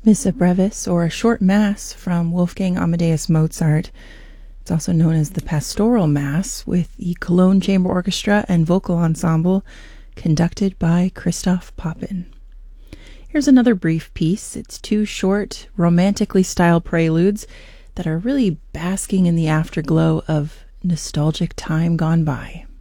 Missa Brevis, or a short mass from Wolfgang Amadeus Mozart. It's also known as the Pastoral Mass, with the Cologne Chamber Orchestra and Vocal Ensemble, conducted by Christoph Poppin. Here's another brief piece. It's two short, romantically styled preludes that are really basking in the afterglow of nostalgic time gone by.